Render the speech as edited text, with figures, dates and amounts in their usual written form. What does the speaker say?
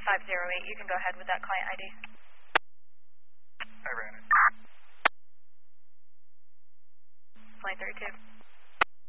508. You can go ahead with that client ID. I ran it. Plane 32.